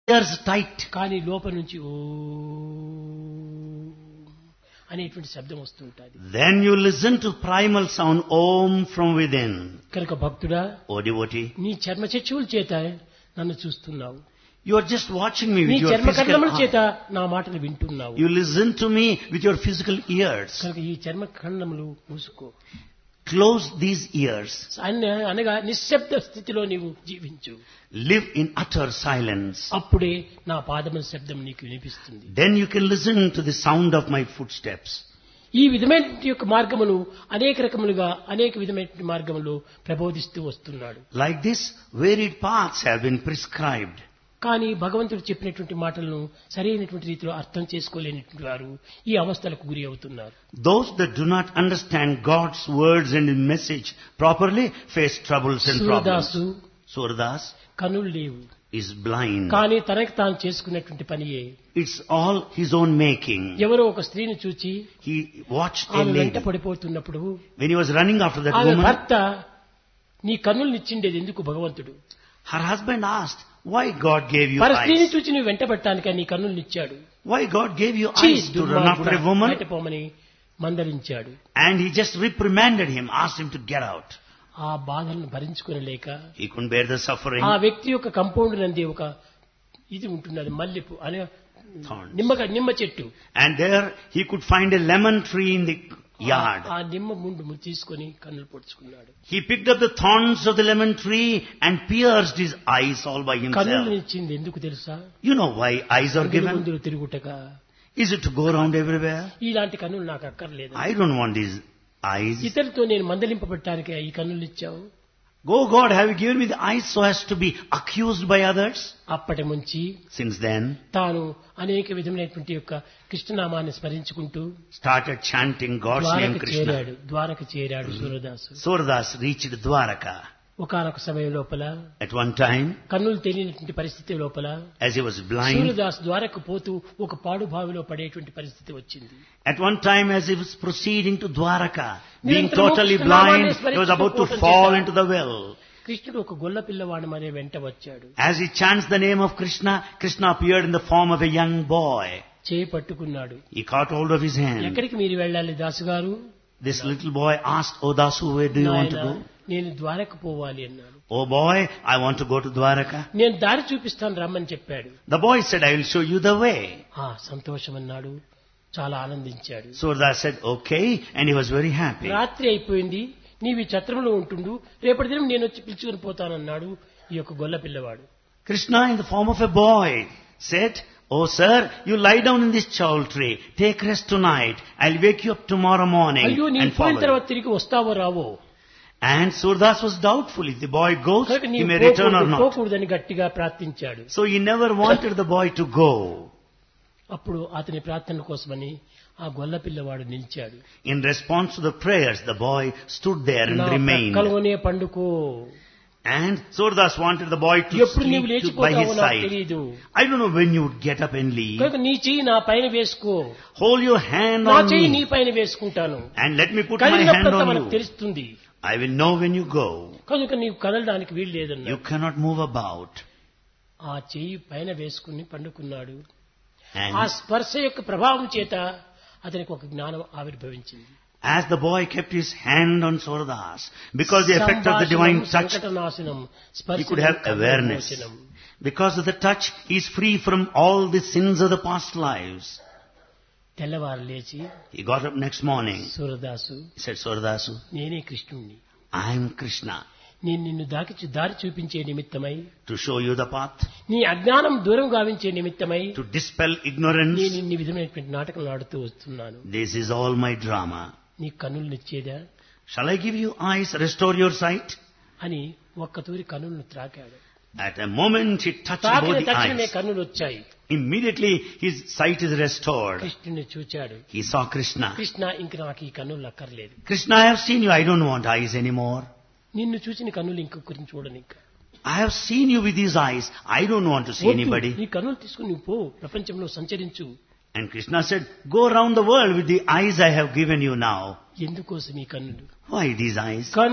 ears tight. కానీ లోపల నుంచి ఓ అనేటువంటి శబ్దం వస్తుంటుంది. Then you listen to primal sound Om from within. కనుక భక్తుడా, O devotee, నీ చర్మ చక్షువుల చేత నన్ను చూస్తున్నావు, you are just watching me నీ with your చర్మ physical ఖండముల చేత eyes. నా మాటలు వింటున్నావు. You listen to me with your physical ears. కనుక ఈ చర్మ ఖండములు మూసుకో, Close these ears. అనగా నిశ్శబ్ద స్థితిలో నీవు జీవించు. Live in utter silence. అప్పుడే నా పాదముల శబ్దం నీకు వినిపిస్తుంది. Then you can listen to the sound of my footsteps. ఈ విధమైన యొక్క మార్గములు అనేక రకములుగా అనేక విధమైన మార్గములు ప్రబోధిస్తూ వస్తున్నాడు. Like this, varied paths have been prescribed. కానీ భగవంతుడు చెప్పినటువంటి మాటలను సరైనటువంటి రీతిలో అర్థం చేసుకోలేనటువంటి వారు ఈ అవస్థలకు గురి అవుతున్నారు. Those that do not understand God's words and His message properly face troubles and problems. Surdas Surdas కనులు లేవు, is blind. కానీ తనకి తాను చేసుకున్నటువంటి పనియే. It's all his own making. ఎవరో ఒక స్త్రీని చూచి He watched a ఆమె వెంట lady. పడిపోతున్నప్పుడు When he was running after that ఆమె woman, భర్త నీ కన్నులు నిచ్చిండేది ఎందుకు భగవంతుడు? her husband asked, why God gave you పర స్త్రీని eyes? చూచి నువ్వు వెంట పడటానికి నీ కన్నులు నిచ్చాడు. Why God gave you eyes to run after a woman? పోమని మందలించాడు. And he just reprimanded him, asked him to get out. ఆ బాధలను భరించుకోలేక He couldn't bear the suffering. ఆ వ్యక్తి యొక్క కంపౌండ్ నంది ఒక ఇది ఉంటున్నది, మల్లెపు అనే Thorns. నిమ్మ చెట్టు. And there he could find a lemon tree in the yard. ఆ నిమ్మ ముందు తీసుకొని కన్నులు పొడుచుకున్నాడు. He picked up the thorns of the lemon tree and pierced his eyes all by కన్నులు himself. ఇచ్చింది ఎందుకు తెలుసా? You know why eyes are given? ముందు తిరుగుటక. Is it to go around everywhere? ఇలాంటి కన్నులు నాకు అక్కర్లేదు. I don't want these eyes. ఇతరులతో నేను మందలింపబడటానికి ఈ కన్నులు ఇచ్చావు. Go God, have you given me the eyes so as to be accused by others? అప్పటి నుంచి Since then, తాను అనేక విధమైనటువంటి యొక్క కృష్ణనామాన్ని స్మరించుకుంటూ started chanting God's name Krishna. Dwaraka చేరాడు సూరదాసు. Surdas reached Dwaraka. ఒకానొక సమయం లోపల At one time, కన్నులు తెలియనటువంటి పరిస్థితి లోపల as he was blind, Surdas ద్వారకు పోతూ ఒక పాడు బావిలో పడేటువంటి పరిస్థితి వచ్చింది. at one time as he was proceeding to Dwaraka, being totally blind, he was about to fall into the well. కృష్ణుడు ఒక గొల్ల పిల్లవాడు మరే వెంట వచ్చాడు. As he chants the name of Krishna, Krishna appeared in the form of a young boy. చేయి పట్టుకున్నాడు. He caught hold of his hand. ఎక్కడికి మీరు వెళ్ళాలి దాసు గారు? This little boy asked, "Oh Dasu, where do you want to go?" నేను ద్వారకు పోవాలి అన్నాడు. "Oh boy, I want to go to Dwaraka." నేను దారి చూపిస్తాను రమ్మని చెప్పాడు. The boy said, "I will show you the way." సంతోషం అన్నాడు. చాలా ఆనందించాడు. Surdas said, "Okay," and he was very happy. రాత్రి అయిపోయింది, నీవి ఛత్రంలో ఉంటుండు, రేపటి దినం నేను వచ్చి పిలుచుకుని పోతానన్నాడు ఈ యొక్క గొల్ల పిల్లవాడు. Krishna in the form of a boy said, "Oh sir, you lie down in this chaul tree. Take rest tonight. I'll wake you up tomorrow morning అయ్యో నీ and పోయిన follow you." తర్వాత తిరిగి వస్తావో రావో. And Surdas was doubtful if the boy goes, కనుక he నీవు may return or not. పోకూడదని గట్టిగా ప్రార్థించాడు. So he never wanted the boy to go. అప్పుడు అతని ప్రార్థన కోసమని ఆ గొల్ల పిల్లవాడు నిలిచాడు. In response to the prayers, the boy stood there and నా remained. ప్రక్కలోనే పండుకో. And Surdas wanted the boy to ఎప్పుడు నీవు sleep by లేచిపోతావో his నాకు side. తెలియదు. I don't know when you would get up and leave. కనుక నీ చెయ్యి నా పైన వేసుకో, Hold your hand నా on చెయ్యి నీ me పైన వేసుకుంటాను. and let me put my hand కలిగినప్పుడు on మనకు you. తెలుస్తుంది. I will know when you go. కనుక నీవు కదలడానికి వీలు లేదన్నా. You cannot move about. ఆ చెయ్యి పైన వేసుకుని పండుకున్నాడు. ఆ And స్పర్శ యొక్క ప్రభావం చేత అతనికి ఒక జ్ఞానం ఆవిర్భవించింది. as the boy kept his hand on Surdas, because the effect of the divine touch, సంకటనాశనం, he could have awareness. Because of the touch, he is free from all the sins of the past lives. తెల్లవారు లేచి He got up next morning. Surdas, He said, "Surdasu, నేనే కృష్ణుణ్ణి. I am Krishna. నేను నిన్ను దారి చూపించే నిమిత్తమై, To show you the path, నీ అజ్ఞానం దూరం గావించే నిమిత్తమై to dispel ignorance. నేను ఇన్ని విధమైనటువంటి నాటకం ఆడుతూ వస్తున్నాను. This is all my drama. నీ కన్నులు నిచ్చేదా Shall I give you eyes, restore your sight?" అని ఒక్కతూరి కన్నులను త్రాకాడు. At a moment he touched తాకిన both the తక్షణమే eyes. కన్నులు వచ్చాయి. Immediately his sight is restored. కృష్ణుని చూచాడు. He saw Krishna. కృష్ణ ఇంక నాకు ఈ కన్నులు అక్కర్లేదు. "Krishna, I have seen you. I don't want eyes anymore. నిన్ను చూసిన కన్నులు ఇంకొకరిని చూడని ఇంకా. I have seen you with these eyes. I don't want to see వద్దు, anybody." నీ కన్నులు తీసుకుని నువ్వు పో, ప్రపంచంలో సంచరించు. And Krishna said, "Go around the world with the eyes I have given you now." ఎందుకోసం ఈ కన్నులు? Why these eyes?